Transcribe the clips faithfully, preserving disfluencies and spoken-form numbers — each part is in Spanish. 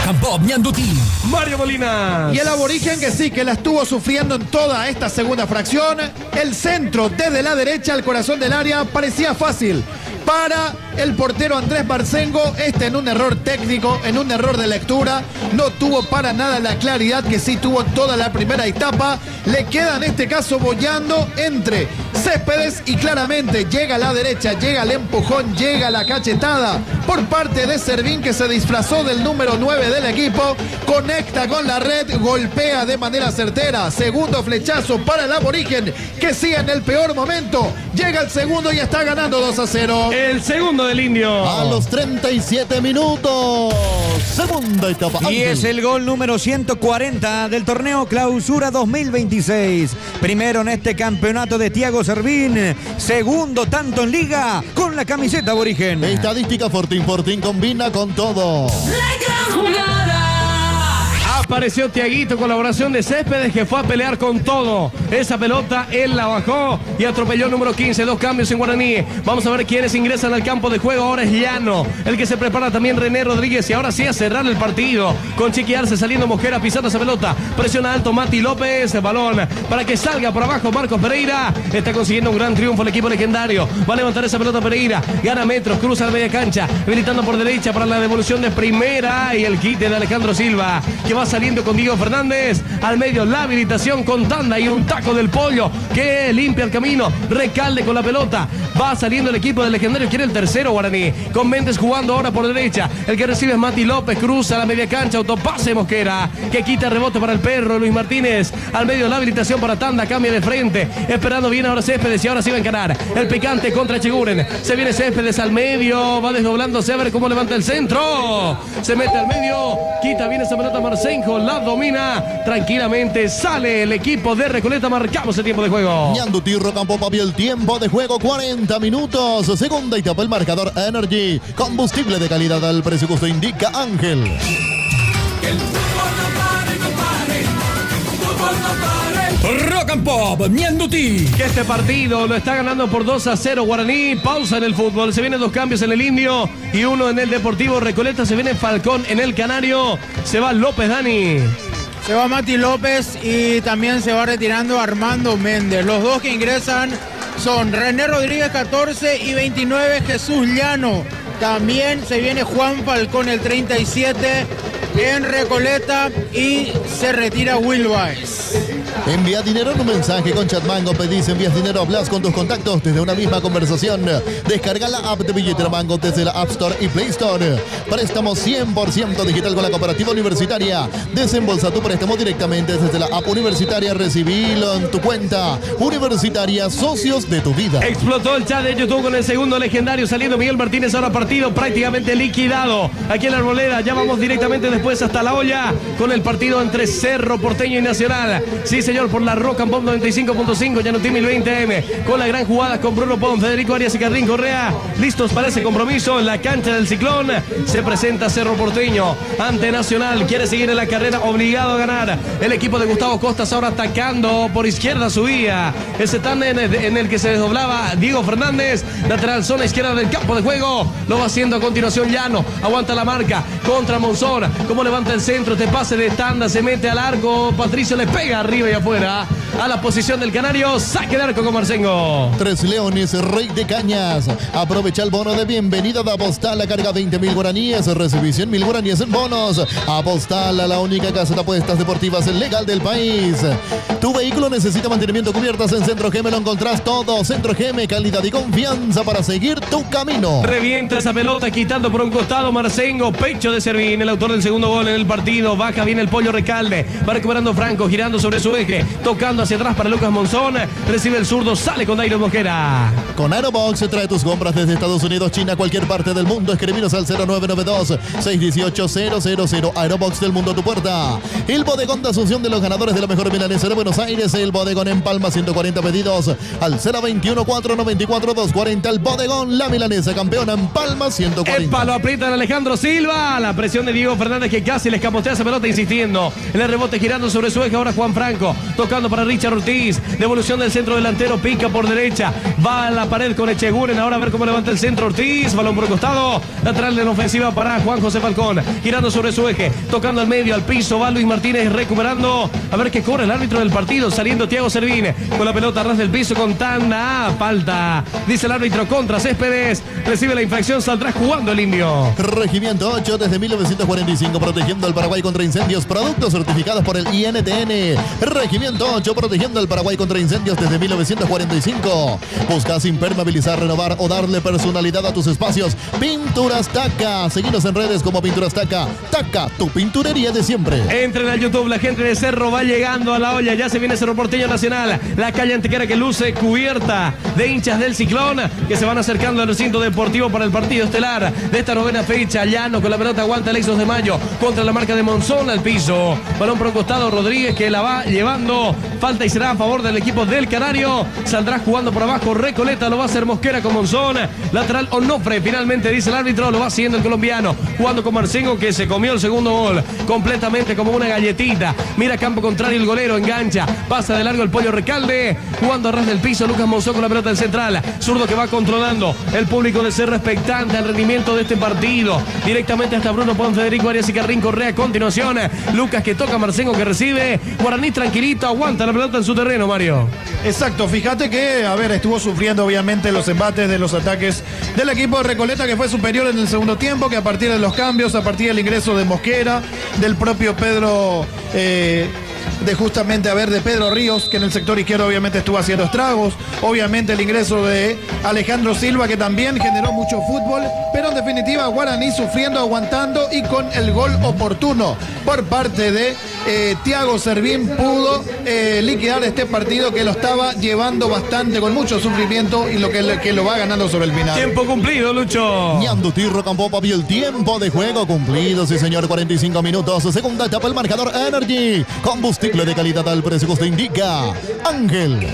and Pop Ñandutí. Mario Molina. Y el aborigen que sí, que la estuvo sufriendo en toda esta segunda fracción. El centro desde la derecha al corazón del área parecía fácil para el portero Andrés Marcengo. Este en un error técnico, en un error de lectura, no tuvo para nada la claridad que sí tuvo en toda la primera etapa. Le queda en este caso boyando entre Céspedes y claramente llega a la derecha, llega el empujón, llega la cachetada por parte de Servín, que se disfrazó del número nueve del equipo, conecta con la red, golpea de manera certera. Segundo flechazo para el aborigen, que sigue en el peor momento. Llega el segundo y está ganando dos a cero. El segundo del Indio. A los treinta y siete minutos. Segunda etapa. Y Ángel. es el gol número ciento cuarenta del torneo Clausura dos mil veintiséis. Primero en este campeonato de Thiago Servín. Segundo tanto en Liga con la camiseta aborigen. Estadística Fortín. Fortín combina con todo. Apareció Tiaguito, colaboración de Céspedes, que fue a pelear con todo. Esa pelota él la bajó y atropelló el número quince. Dos cambios en guaraní. Vamos a ver quiénes ingresan al campo de juego. Ahora es Llano, el que se prepara también René Rodríguez. Y ahora sí a cerrar el partido con Chiqui Arce saliendo Mosquera, pisando esa pelota. Presiona alto Mati López. El balón para que salga por abajo Marcos Pereira. Está consiguiendo un gran triunfo el equipo legendario. Va a levantar esa pelota Pereira. Gana metros, cruza la media cancha. Habilitando por derecha para la devolución de primera. Y el quite de Alejandro Silva, que va a saliendo con Diego Fernández al medio, la habilitación con tanda y un taco del Pollo que limpia el camino. Recalde con la pelota, va saliendo el equipo del legendario, quiere el tercero guaraní, con Méndez jugando ahora por derecha. El que recibe es Mati López, cruza la media cancha, autopase Mosquera, que quita rebote para el perro Luis Martínez, al medio la habilitación para tanda, cambia de frente, esperando bien ahora Céspedes y ahora sí va a encarar el picante contra Chiguren. Se viene Céspedes al medio, va desdoblándose a ver cómo levanta el centro, se mete al medio, quita bien esa pelota Marcenjo, la domina tranquilamente, sale el equipo de Recoleta. Marcamos el tiempo de juego. Ñandutí, Rock and Pop, había el tiempo de juego, cuarenta minutos. Segunda etapa, el marcador Energy. Combustible de calidad al precio que usted indica, Ángel. Rock and Pop Ñandutí. Que este partido lo está ganando por dos a cero Guaraní. Pausa en el fútbol. Se vienen dos cambios en el Indio y uno en el Deportivo Recoleta. Se viene Falcón en el Canario. Se va López, Dani. Se va Mati López y también se va retirando Armando Méndez. Los dos que ingresan son René Rodríguez, catorce, y veintinueve, Jesús Llano. También se viene Juan Falcón, el treinta y siete, en Recoleta, y se retira Will Baez. Envía dinero en un mensaje con Chatmango. Pedís, envías dinero, hablas con tus contactos desde una misma conversación. Descarga la app de Billetera Mango desde la App Store y Play Store. Préstamo cien por ciento digital con la Cooperativa Universitaria. Desembolsa tu préstamo directamente desde la app universitaria. Recibilo en tu cuenta. Universitaria, socios de tu vida. Explotó el chat de YouTube con el segundo legendario saliendo Miguel Martínez. Ahora partido prácticamente liquidado aquí en la Arboleda. Ya vamos directamente después hasta La Olla con el partido entre Cerro Porteño y Nacional. Sí, señor, por la Rock and Pop noventa y cinco punto cinco, Ñandutí mil veinte M, con la gran jugada con Bruno Pon, Federico Arias y Carlín Correa, listos para ese compromiso en la cancha del Ciclón. Se presenta Cerro Porteño ante Nacional, quiere seguir en la carrera, obligado a ganar. El equipo de Gustavo Costas ahora atacando por izquierda, subía ese tándem en el que se desdoblaba Diego Fernández, lateral zona izquierda del campo de juego, lo va haciendo a continuación Llano, aguanta la marca contra Monzón, como levanta el centro, este pase de tanda, se mete al arco, Patricio le pega arriba y afuera a la posición del Canario, saque de arco con Marcengo. Tres Leones, Rey de Cañas. Aprovecha el bono de bienvenida de Apostal. La carga veinte mil guaraníes, recibí cien mil guaraníes en bonos. Apostal, la única casa de apuestas deportivas legal del país. Tu vehículo necesita mantenimiento, cubiertas en Centro G M, lo encontrás todo. Centro G M, calidad y confianza para seguir tu camino. Revienta esa pelota, quitando por un costado Marcengo, pecho de Servín, el autor del segundo gol en el partido. Baja bien el Pollo Recalde, va recuperando Franco, girando sobre su eje, tocando hacia atrás para Lucas Monzón, recibe el zurdo, sale con Dairo Mosquera. Con Aerobox trae tus compras desde Estados Unidos, China, cualquier parte del mundo. Escribinos al cero nueve nueve dos, seis uno ocho, cero cero cero. Aerobox del mundo a tu puerta. El bodegón de Asunción de los ganadores de la mejor milanesa de Buenos Aires. El bodegón en Palma, ciento cuarenta pedidos al cero veintiuno, cuatrocientos noventa y cuatro, doscientos cuarenta. El bodegón, la milanesa campeona en Palma, ciento cuarenta. El palo aprieta en Alejandro Silva. La presión de Diego Fernández, que casi le escamotea esa pelota, insistiendo en el rebote, girando sobre su eje. Ahora Juan Franco, tocando para Richard Ortiz. Devolución del centro delantero, pica por derecha. Va a la pared con Echeguren. Ahora a ver cómo levanta el centro Ortiz. Balón por el costado. Lateral en ofensiva para Juan José Falcón. Girando sobre su eje. Tocando al medio, al piso. Va Luis Martínez recuperando. A ver qué corre el árbitro del partido. Saliendo Thiago Servín. Con la pelota a ras del piso con tanda. Falta. Dice el árbitro contra Céspedes. Recibe la infracción. Saldrá jugando el indio. Regimiento ocho desde mil novecientos cuarenta y cinco. Protegiendo al Paraguay contra incendios. Productos certificados por el I N T N. Regimiento ocho protegiendo al Paraguay contra incendios desde mil novecientos cuarenta y cinco. Buscas impermeabilizar, renovar o darle personalidad a tus espacios. Pinturas Taca. Seguinos en redes como Pinturas Taca. Taca, tu pinturería de siempre. Entren al YouTube. La gente de Cerro va llegando a la olla. Ya se viene Cerro Porteño Nacional. La calle Antequera que luce cubierta de hinchas del Ciclón que se van acercando al recinto deportivo para el partido estelar de esta novena fecha. Llano con la pelota aguanta el Exos de Mayo contra la marca de Monzón al piso. Balón por un costado Rodríguez que la va llevando. Falta y será a favor del equipo del Canario. Saldrá jugando por abajo Recoleta. Lo va a hacer Mosquera con Monzón. Lateral Onofre. Finalmente dice el árbitro. Lo va haciendo el colombiano. Jugando con Marcengo que se comió el segundo gol. Completamente como una galletita. Mira campo contrario el golero. Engancha. Pasa de largo el Pollo Recalde. Jugando a ras del piso Lucas Monzón con la pelota del central. Zurdo que va controlando. El público de Cerro expectante al rendimiento de este partido. Directamente hasta Bruno Juan Federico Arias y Carrín Correa. A continuación Lucas que toca. Marcengo que recibe. Guaraní tranquilito. Aguanta la pelota en su terreno, Mario. Exacto, fíjate que, a ver, estuvo sufriendo obviamente los embates de los ataques del equipo de Recoleta, que fue superior en el segundo tiempo, que a partir de los cambios, a partir del ingreso de Mosquera, del propio Pedro, eh, de justamente, a ver, de Pedro Ríos, que en el sector izquierdo obviamente estuvo haciendo estragos, obviamente el ingreso de Alejandro Silva, que también generó mucho fútbol, pero en definitiva Guaraní sufriendo, aguantando y con el gol oportuno por parte de eh, Thiago Servín pudo eh, liquidar este partido que lo estaba llevando bastante con mucho sufrimiento y lo que, que lo va ganando sobre el final. Tiempo cumplido, Lucho. Ñandutirro Campopa y el tiempo de juego cumplido, sí señor, cuarenta y cinco minutos. Segunda etapa, el marcador Energy. Combustible de calidad al precio que usted indica. Ángel.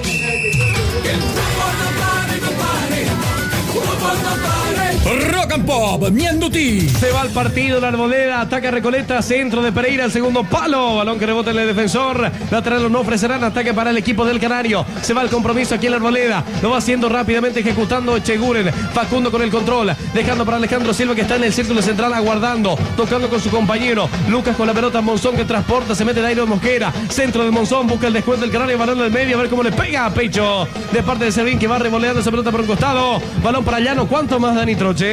Rock and Pop, Ñandutí. Se va al partido, la Arboleda, ataca Recoleta, centro de Pereira, el segundo palo, balón que rebota en el defensor, lateral no ofrecerán, ataque para el equipo del Canario, se va el compromiso aquí en la Arboleda, lo va haciendo rápidamente, ejecutando Echeguren, Facundo con el control, dejando para Alejandro Silva que está en el círculo central aguardando, tocando con su compañero, Lucas con la pelota, Monzón que transporta, se mete Dairo Mosquera, centro de Monzón, busca el descuento del Canario, balón del medio, a ver cómo le pega a pecho, de parte de Servín que va revoleando esa pelota por un costado, balón para Llano, ¿cuánto más Dani Troche?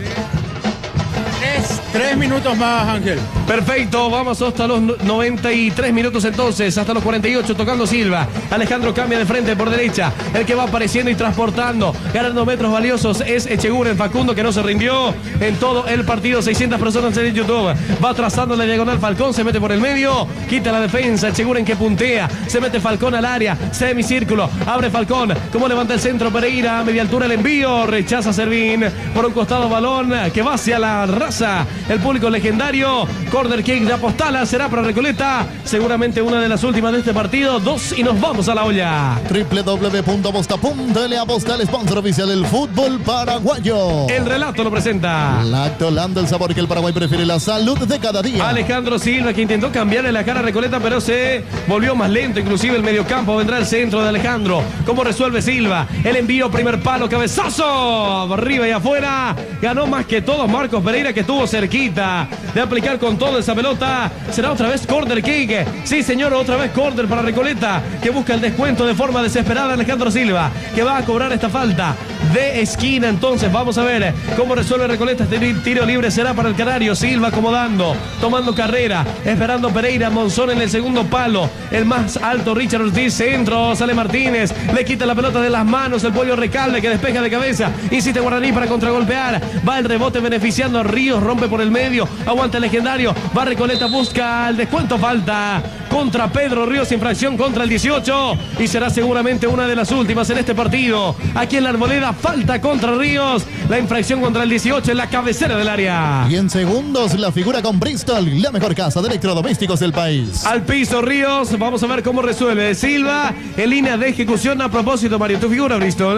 Tres, tres minutos más, Ángel. Perfecto, vamos hasta los noventa y tres minutos entonces, hasta los cuarenta y ocho tocando Silva. Alejandro cambia de frente por derecha, el que va apareciendo y transportando, ganando metros valiosos es Echeguren, Facundo que no se rindió en todo el partido, seiscientas personas en el YouTube. Va trazando la diagonal Falcón, se mete por el medio, quita la defensa, Echeguren que puntea, se mete Falcón al área, semicírculo, abre Falcón, como levanta el centro Pereira, a media altura el envío, rechaza Servín, por un costado balón que va hacia la raza, el público legendario, corner kick de Apostala, será para Recoleta, seguramente una de las últimas de este partido, dos y nos vamos a la olla. doble u doble u doble u punto aposta punto ele Apostal, sponsor oficial del fútbol paraguayo. El relato lo presenta Lactolando, el sabor que el Paraguay prefiere, la salud de cada día. Alejandro Silva que intentó cambiarle la cara a Recoleta pero se volvió más lento, inclusive el mediocampo vendrá el centro de Alejandro. ¿Cómo resuelve Silva? El envío, primer palo, cabezazo, arriba y afuera, ganó más que todos Marcos Pereira que estuvo cerquita de aplicar con todo esa pelota. Será otra vez corner kick. Sí, señor, otra vez corner para Recoleta, que busca el descuento de forma desesperada. Alejandro Silva, que va a cobrar esta falta de esquina. Entonces, vamos a ver cómo resuelve Recoleta. Este tiro libre será para el Canario. Silva acomodando, tomando carrera, esperando Pereira. Monzón en el segundo palo. El más alto, Richard Ortiz, centro. Sale Martínez, le quita la pelota de las manos. El Pollo Recalde que despeja de cabeza. Insiste Guaraní para contragolpear. Va el rebote beneficiando a Ríos. Rompe por el medio. Aguanta el legendario. Va Recoleta, busca el descuento. Falta contra Pedro Ríos, infracción contra el dieciocho. Y será seguramente una de las últimas en este partido. Aquí en la Arboleda, falta contra Ríos. La infracción contra el dieciocho en la cabecera del área. Y en segundos, la figura con Bristol, la mejor casa de electrodomésticos del país. Al piso Ríos. Vamos a ver cómo resuelve Silva en línea de ejecución. A propósito, Mario, tu figura, Bristol.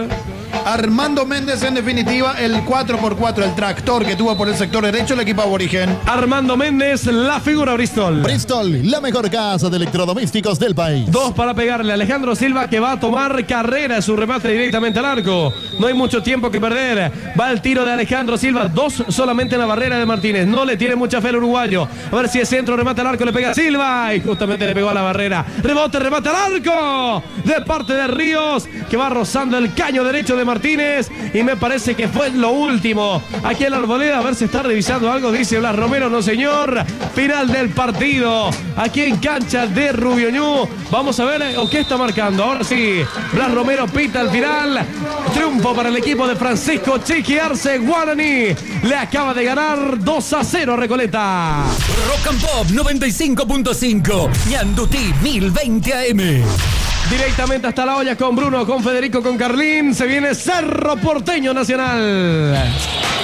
Armando Méndez, en definitiva, el cuatro por cuatro, el tractor que tuvo por el sector derecho el equipo aborigen. Armando Méndez, la figura Bristol. Bristol, la mejor casa de electrodomésticos del país. Dos para pegarle. Alejandro Silva, que va a tomar carrera, su remate directamente al arco. No hay mucho tiempo que perder. Va el tiro de Alejandro Silva. Dos solamente en la barrera de Martínez. No le tiene mucha fe el uruguayo. A ver si es centro, remate al arco, le pega Silva. Y justamente le pegó a la barrera. Rebote, remate al arco. De parte de Ríos, que va rozando el caño derecho de Martínez. Y me parece que fue lo último. Aquí en la Arboleda, a ver si está revisando algo. Dice Blas Romero, no señor. Final del partido. Aquí en cancha de Rubioñú. Vamos a ver o qué está marcando. Ahora sí, Blas Romero pita al final. Triunfo para el equipo de Francisco Chiqui Arce. Guaraní le acaba de ganar dos a cero a Recoleta. Rock and Pop noventa y cinco punto cinco. Ñandutí mil veinte A M. Directamente hasta la olla con Bruno, con Federico, con Carlín. Se viene Cerro Porteño Nacional.